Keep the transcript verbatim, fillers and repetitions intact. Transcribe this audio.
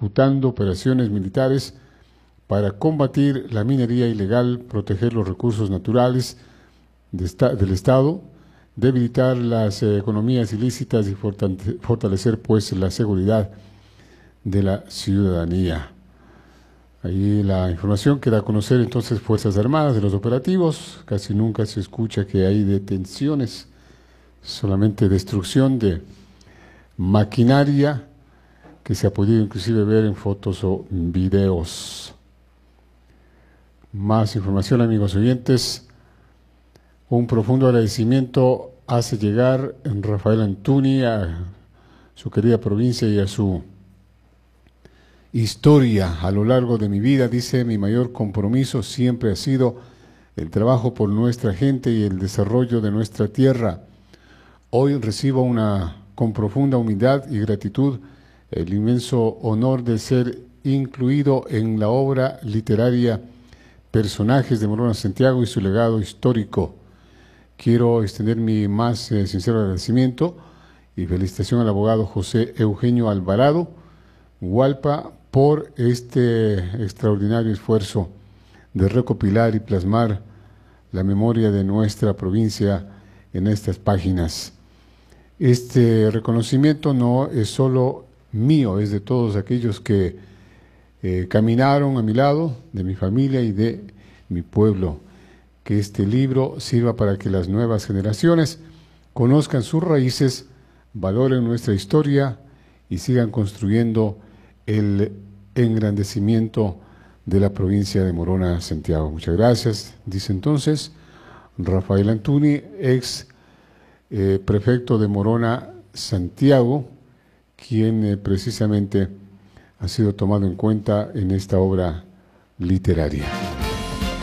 ejecutando operaciones militares para combatir la minería ilegal, proteger los recursos naturales de esta, del Estado, debilitar las eh, economías ilícitas y fortalecer pues la seguridad de la ciudadanía. Ahí la información que da a conocer entonces Fuerzas Armadas de los operativos. Casi nunca se escucha que hay detenciones, solamente destrucción de maquinaria que se ha podido inclusive ver en fotos o videos. Más información, amigos oyentes. Un profundo agradecimiento hace llegar Rafael Antuni a su querida provincia y a su historia a lo largo de mi vida. Dice: mi mayor compromiso siempre ha sido el trabajo por nuestra gente y el desarrollo de nuestra tierra. Hoy recibo una, con profunda humildad y gratitud el inmenso honor de ser incluido en la obra literaria Personajes de Morona Santiago y su legado histórico. Quiero extender mi más eh, sincero agradecimiento y felicitación al abogado José Eugenio Alvarado Hualpa por este extraordinario esfuerzo de recopilar y plasmar la memoria de nuestra provincia en estas páginas. Este reconocimiento no es solo mío, es de todos aquellos que eh, caminaron a mi lado, de mi familia y de mi pueblo. Que este libro sirva para que las nuevas generaciones conozcan sus raíces, valoren nuestra historia y sigan construyendo el engrandecimiento de la provincia de Morona Santiago. Muchas gracias, dice entonces Rafael Antuni, ex eh, prefecto de Morona Santiago, quien eh, precisamente ha sido tomado en cuenta en esta obra literaria.